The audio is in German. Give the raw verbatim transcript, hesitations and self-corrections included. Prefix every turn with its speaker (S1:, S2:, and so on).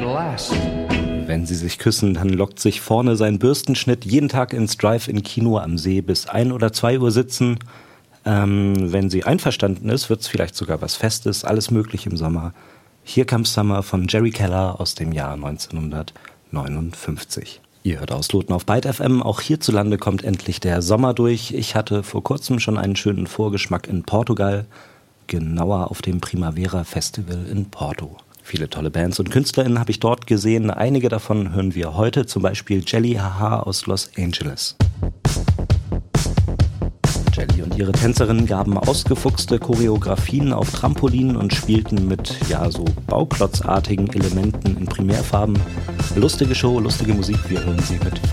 S1: last.
S2: Wenn sie sich küssen, dann lockt sich vorne sein Bürstenschnitt jeden Tag ins Drive-In-Kino am See bis ein oder zwei Uhr sitzen. Ähm, wenn sie einverstanden ist, wird es vielleicht sogar was Festes, alles möglich im Sommer. Here Comes Summer von Jerry Keller aus dem Jahr neunzehnhundertneunundfünfzig. Ihr hört Ausloten auf Byte F M. Auch hierzulande kommt endlich der Sommer durch. Ich hatte vor kurzem schon einen schönen Vorgeschmack in Portugal, genauer auf dem Primavera Festival in Porto. Viele tolle Bands und KünstlerInnen habe ich dort gesehen. Einige davon hören wir heute, zum Beispiel Jelly Haha aus Los Angeles. Jelly und ihre Tänzerinnen gaben ausgefuchste Choreografien auf Trampolinen und spielten mit, ja, so bauklotzartigen Elementen in Primärfarben. Lustige Show, lustige Musik, wir hören sie mit